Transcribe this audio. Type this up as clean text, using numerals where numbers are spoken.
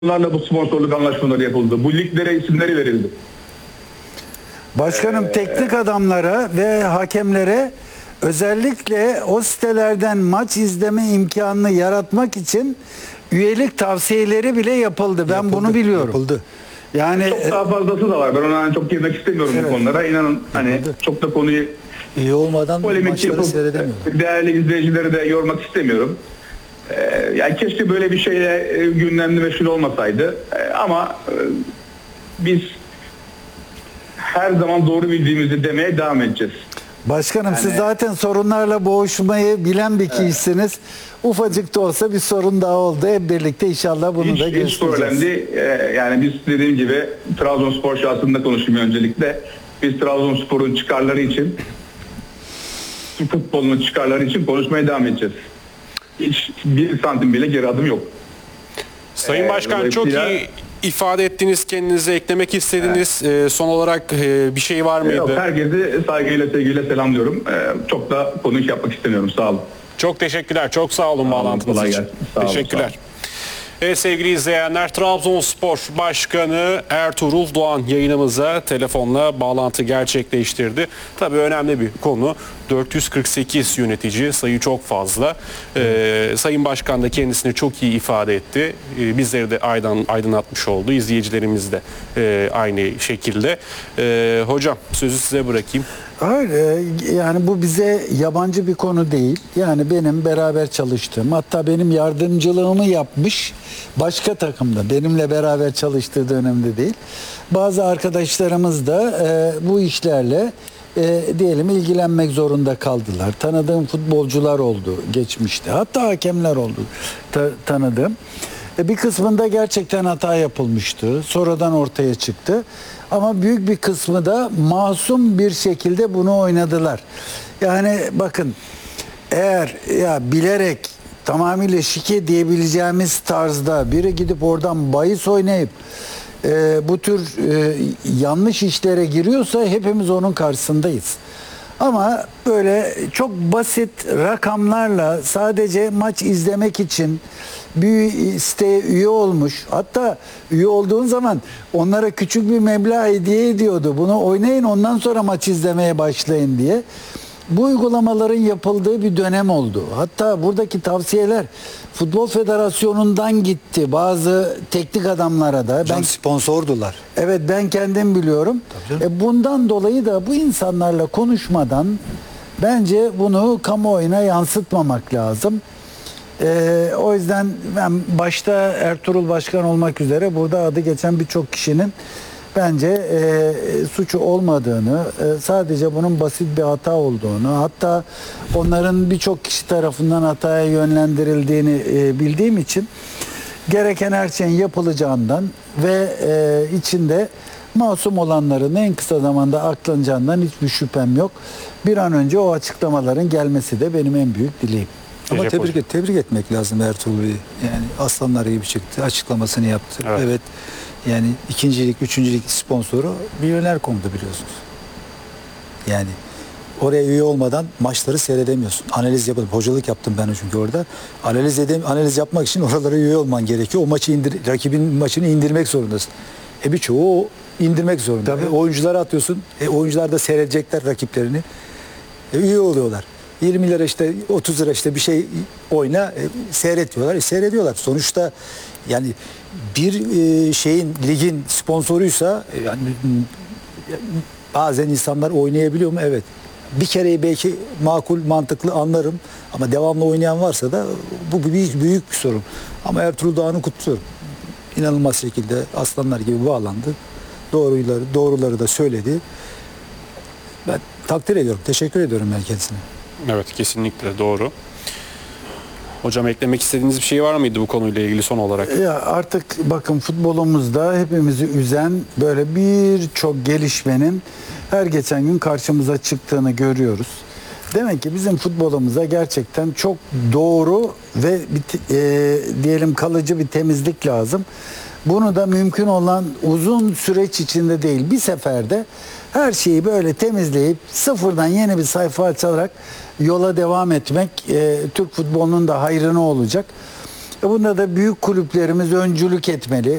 Onlarla bu sponsorluk anlaşmaları yapıldı. Bu liglere isimleri verildi. Başkanım, teknik adamlara ve hakemlere özellikle o sitelerden maç izleme imkanını yaratmak için üyelik tavsiyeleri bile yapıldı. Ben bunu biliyorum. Yapıldı. Yani Çok daha fazlası da var. Ben ona çok girmek istemiyorum bu konulara. İnanın hani çok da konuyu İyi olmadan polemik maçları yapıp seyredemiyorum. değerli izleyicileri de yormak istemiyorum. Yani keşke böyle bir şeyle gündemde meşgul olmasaydı. Ama biz her zaman doğru bildiğimizi demeye devam edeceğiz. başkanım, siz zaten sorunlarla boğuşmayı bilen bir kişisiniz. Ufacık da olsa bir sorun daha oldu. Hep birlikte inşallah bunu da Hiç problem göstereceğiz. değil. Yani biz dediğim gibi Trabzonspor şahsında konuşayım öncelikle. Biz Trabzonspor'un çıkarları için, futbolun çıkarları için konuşmaya devam edeceğiz. Hiç bir santim bile geri adım yok. Sayın Başkan, çok iyi ifade ettiniz, kendinize eklemek istediniz. Son olarak bir şey var mıydı? Yok, herkese saygıyla sevgiyle selamlıyorum. Çok da konuş yapmak istemiyorum. Sağ olun. Çok teşekkürler. Çok sağ olun bağlantınız kolay için. gelsin. Sağ olun, Teşekkürler. sağ olun. Evet sevgili izleyenler, Trabzonspor Başkanı Ertuğrul Doğan yayınımıza telefonla bağlantı gerçekleştirdi. Tabii önemli bir konu. 448 yönetici, sayı çok fazla. Sayın Başkan da kendisini çok iyi ifade etti. Bizleri de aydınlatmış oldu. İzleyicilerimiz de aynı şekilde. Hocam, sözü size bırakayım. Hayır, yani bu bize yabancı bir konu değil. Yani benim beraber çalıştığım, hatta benim yardımcılığımı yapmış başka takımda, benimle beraber çalıştığı dönemde değil. Bazı arkadaşlarımız da bu işlerle diyelim ilgilenmek zorunda kaldılar. Tanıdığım futbolcular oldu geçmişte. Hatta hakemler oldu tanıdığım. Bir kısmında gerçekten hata yapılmıştı. Sonradan ortaya çıktı. Ama büyük bir kısmı da masum bir şekilde bunu oynadılar. Yani bakın, eğer ya bilerek tamamıyla şike diyebileceğimiz tarzda biri gidip oradan bahis oynayıp bu tür yanlış işlere giriyorsa hepimiz onun karşısındayız. Ama böyle çok basit rakamlarla sadece maç izlemek için bir siteye üye olmuş. Hatta üye olduğun zaman onlara küçük bir meblağ hediye ediyordu. Bunu oynayın, ondan sonra maç izlemeye başlayın diye. Bu uygulamaların yapıldığı bir dönem oldu. Hatta buradaki tavsiyeler Futbol Federasyonu'ndan gitti bazı teknik adamlara da. Ben sponsordular. Evet, ben kendim biliyorum. Bundan dolayı da bu insanlarla konuşmadan bence bunu kamuoyuna yansıtmamak lazım. O yüzden ben başta Ertuğrul Başkan olmak üzere burada adı geçen birçok kişinin bence suçu olmadığını, sadece bunun basit bir hata olduğunu, hatta onların birçok kişi tarafından hataya yönlendirildiğini bildiğim için gereken her şeyin yapılacağından ve içinde masum olanların en kısa zamanda aklanacağından hiçbir şüphem yok. Bir an önce o açıklamaların gelmesi de benim en büyük dileğim. Ama Recep tebrik etmek lazım Ertuğrul Bey'i. Yani aslanlar gibi çıktı. Açıklamasını yaptı. Evet. Yani ikincilik, üçüncülük sponsoru Milyoner konuda biliyorsunuz. Yani oraya üye olmadan maçları seyredemiyorsun. Analiz yapıp hocalık yaptım ben çünkü orada. Analiz yapmak için oralara üye olman gerekiyor. O maçı rakibin maçını indirmek zorundasın. Birçoğu indirmek zorunda. Oyuncuları atıyorsun. Oyuncular da seyredecekler rakiplerini. Üye oluyorlar. 20 lira işte 30 lira işte bir şey oyna seyret diyorlar. Seyrediyorlar. Sonuçta yani bir şeyin ligin sponsoruysa yani bazen insanlar oynayabiliyor mu? Evet. Bir kereyi belki makul, mantıklı anlarım ama devamlı oynayan varsa da bu büyük bir sorun. Ama Ertuğrul Doğan'ı kutluyorum. İnanılmaz şekilde aslanlar gibi bağlandı. Doğruları da söyledi. Ben takdir ediyorum. Teşekkür ediyorum ben kendisine. Evet, kesinlikle doğru. Hocam, eklemek istediğiniz bir şey var mıydı bu konuyla ilgili son olarak? Ya artık bakın, futbolumuzda hepimizi üzen böyle birçok gelişmenin her geçen gün karşımıza çıktığını görüyoruz. Demek ki bizim futbolumuza gerçekten çok doğru ve diyelim kalıcı bir temizlik lazım. Bunu da mümkün olan uzun süreç içinde değil, bir seferde her şeyi böyle temizleyip sıfırdan yeni bir sayfa açarak yola devam etmek Türk futbolunun da hayrına olacak. Bunda da büyük kulüplerimiz öncülük etmeli.